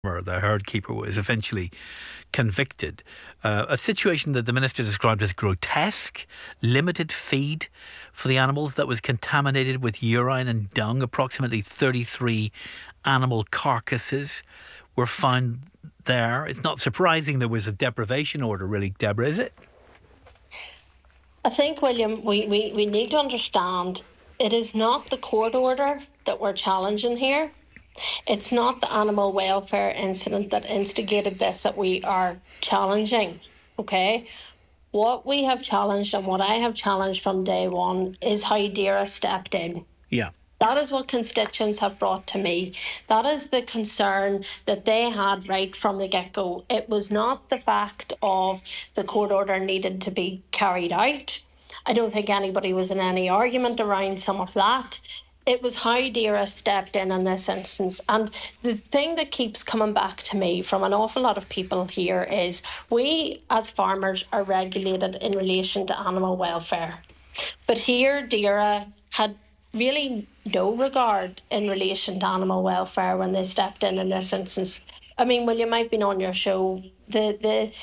The herd keeper was eventually convicted. A situation that the minister described as grotesque, limited feed for the animals that was contaminated with urine and dung. Approximately 33 animal carcasses were found there. It's not surprising there was a deprivation order, really, Deborah, is it? I think, William, we need to understand it is not the court order that we're challenging here. It's not the animal welfare incident that instigated this that we are challenging. Okay? What we have challenged and what I have challenged from day one is how DAERA stepped in. Yeah. That is what constituents have brought to me. That is the concern that they had right from the get-go. It was not the fact of the court order needed to be carried out. I don't think anybody was in any argument around some of that. It was how DAERA stepped in this instance. And the thing that keeps coming back to me from an awful lot of people here is we as farmers are regulated in relation to animal welfare. But here DAERA had really no regard in relation to animal welfare when they stepped in this instance. I mean, William, I've been on your show. The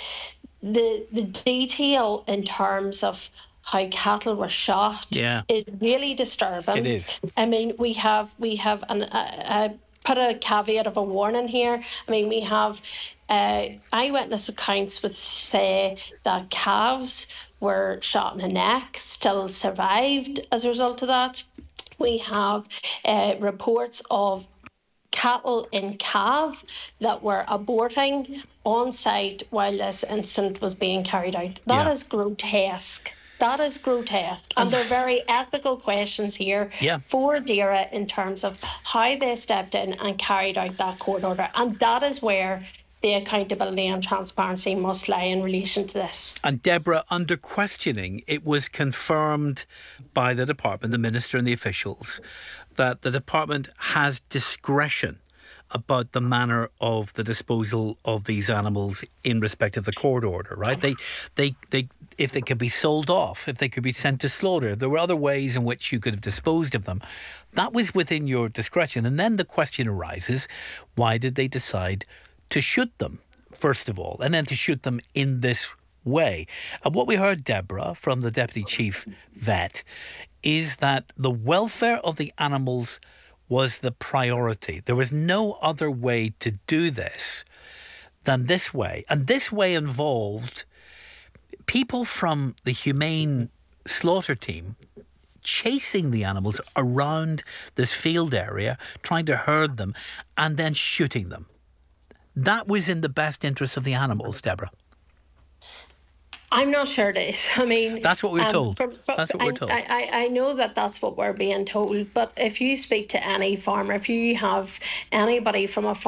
detail in terms of how cattle were shot is really disturbing. It is. I mean, we have put a caveat of a warning here. I mean, we have eyewitness accounts which say that calves were shot in the neck, still survived as a result of that. We have reports of cattle in calf that were aborting on site while this incident was being carried out. That is grotesque. That is grotesque. And there are very ethical questions here for DAERA in terms of how they stepped in and carried out that court order. And that is where the accountability and transparency must lie in relation to this. And Deborah, under questioning, it was confirmed by the department, the minister and the officials, that the department has discretion about the manner of the disposal of these animals in respect of the court order, right? They if they could be sold off, if they could be sent to slaughter, there were other ways in which you could have disposed of them. That was within your discretion. And then the question arises, why did they decide to shoot them, first of all, and then to shoot them in this way? And what we heard, Deborah, from the Deputy Chief Vet, is that the welfare of the animals was the priority. There was no other way to do this than this way. And this way involved people from the Humane Slaughter Team chasing the animals around this field area, trying to herd them, and then shooting them. That was in the best interest of the animals, Deborah. I'm not sure it is. I mean, that's what we're told. That's what we're told. I know that that's what we're being told. But if you speak to any farmer, if you have anybody from a farm